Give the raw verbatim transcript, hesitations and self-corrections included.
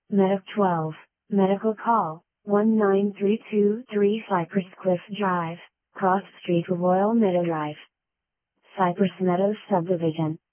Medic twelve, Medical Call, one nine three two three Cypress Cliff Drive, Cross Street Royal Meadow Drive. Cypress Meadows Subdivision.